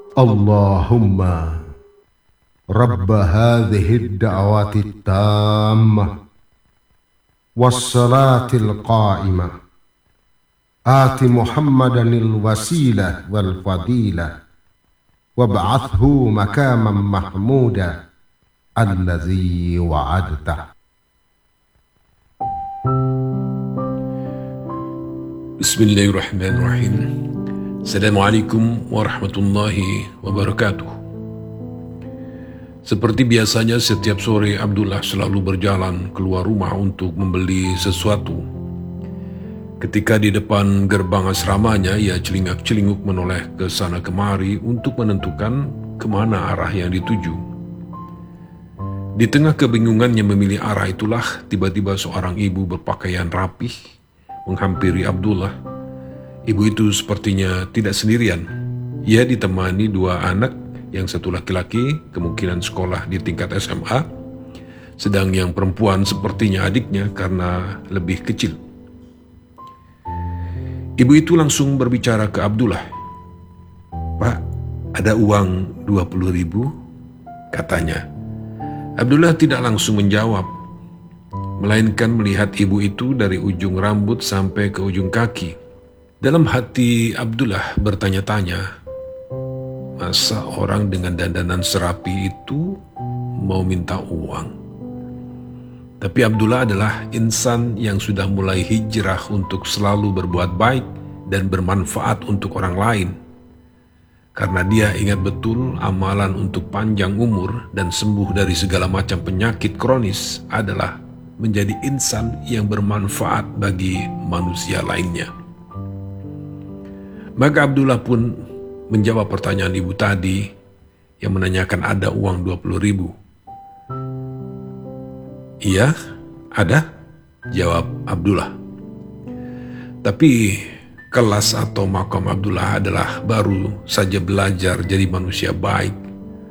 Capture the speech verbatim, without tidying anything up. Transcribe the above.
Allahumma Rabb hadhihi ad-da'wati at-tammah was-salati al-qa'imah ati Muhammadan al-wasilah wal-fadilah wab'athhu makaman mahmuda alladhi wa'adtah. Bismillahirrahmanirrahim. Assalamualaikum warahmatullahi wabarakatuh. Seperti biasanya setiap sore Abdullah selalu berjalan keluar rumah untuk membeli sesuatu. Ketika di depan gerbang asramanya, ia celingak-celinguk menoleh ke sana kemari untuk menentukan kemana arah yang dituju. Di tengah kebingungannya memilih arah itulah tiba-tiba seorang ibu berpakaian rapih menghampiri Abdullah. Ibu itu sepertinya tidak sendirian. Ia ditemani dua anak, yang satu laki-laki kemungkinan sekolah di tingkat S M A, sedang yang perempuan sepertinya adiknya karena lebih kecil. Ibu itu langsung berbicara ke Abdullah. "Pak, ada uang dua puluh ribu?" katanya. Abdullah tidak langsung menjawab, melainkan melihat ibu itu dari ujung rambut sampai ke ujung kaki. Dalam hati Abdullah bertanya-tanya, masa orang dengan dandanan serapi itu mau minta uang? Tapi Abdullah adalah insan yang sudah mulai hijrah untuk selalu berbuat baik dan bermanfaat untuk orang lain. Karena dia ingat betul amalan untuk panjang umur dan sembuh dari segala macam penyakit kronis adalah menjadi insan yang bermanfaat bagi manusia lainnya. Maka Abdullah pun menjawab pertanyaan ibu tadi yang menanyakan ada uang dua puluh ribu. "Iya, ada," jawab Abdullah. Tapi kelas atau makam Abdullah adalah baru saja belajar jadi manusia baik